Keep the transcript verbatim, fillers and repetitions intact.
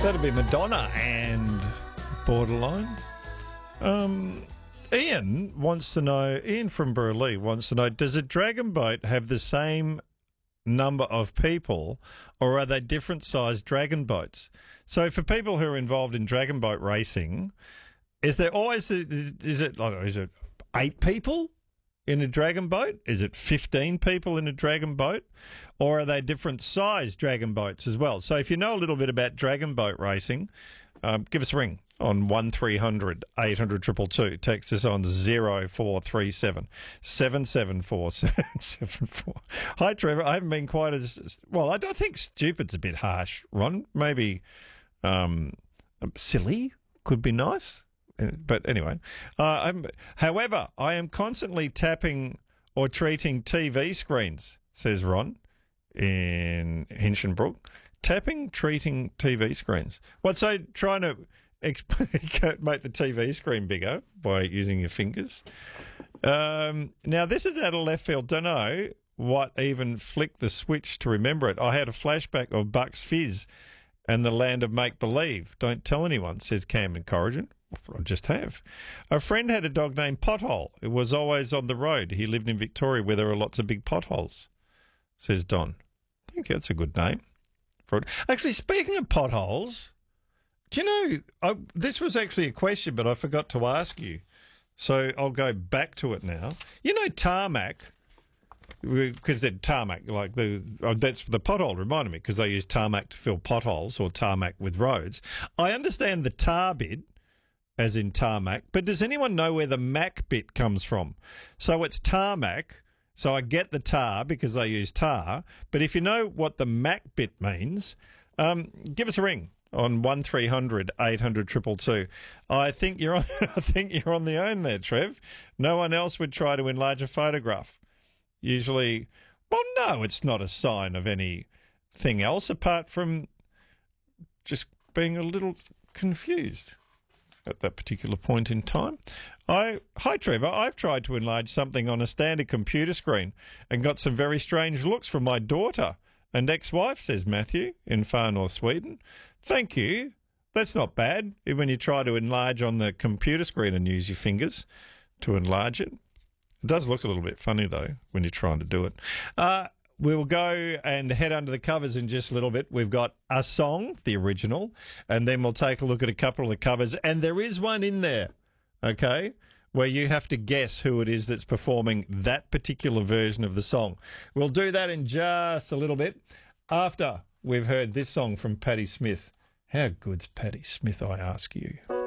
That'd be Madonna and Borderline. Um, Ian wants to know, Ian from Burleigh wants to know, does a dragon boat have the same number of people or are they different sized dragon boats? So for people who are involved in dragon boat racing, is there always, is it, I don't know, is it eight people in a dragon boat? Is it fifteen people in a dragon boat? Or are they different sized dragon boats as well? So if you know a little bit about dragon boat racing, um, give us a ring on one three hundred eight hundred two two two. Text us on zero four three seven seven seven four seven seven four. Hi, Trevor. I haven't been quite as... Well, I don't think stupid's a bit harsh, Ron. Maybe um, silly could be nice. But anyway, uh, I'm, however, I am constantly tapping or treating T V screens, says Ron in Hinchinbrook. Tapping, treating T V screens. What, so trying to exp- make the T V screen bigger by using your fingers? Um, now, this is out of left field. Don't know what even flicked the switch to remember it. I had a flashback of Bucks Fizz and the land of make-believe. Don't tell anyone, says Camden Corrigan. I just have. A friend had a dog named Pothole. It was always on the road. He lived in Victoria where there are lots of big potholes, says Don. I think that's a good name. For it. Actually, speaking of potholes, do you know, I, this was actually a question, but I forgot to ask you. So I'll go back to it now. You know tarmac, because they're tarmac, like the, oh, that's the pothole reminded me, because they use tarmac to fill potholes or tarmac with roads. I understand the tar bit, as in tarmac, but does anyone know where the mac bit comes from? So it's tarmac, so I get the tar because they use tar, but if you know what the mac bit means, um, give us a ring on one three hundred eight hundred two two two. I think you're on, I think you're on the own there, Trev. No one else would try to enlarge a photograph. Usually, well, no, it's not a sign of anything else apart from just being a little confused at that particular point in time. I Hi, Trevor. I've tried to enlarge something on a standard computer screen and got some very strange looks from my daughter and ex-wife, says Matthew in far north Sweden. Thank you. That's not bad when you try to enlarge on the computer screen and use your fingers to enlarge it. It does look a little bit funny, though, when you're trying to do it. Uh, we'll go and head under the covers in just a little bit. We've got a song, the original, and then we'll take a look at a couple of the covers. And there is one in there, okay, where you have to guess who it is that's performing that particular version of the song. We'll do that in just a little bit after we've heard this song from Patti Smith. How good's Patti Smith, I ask you?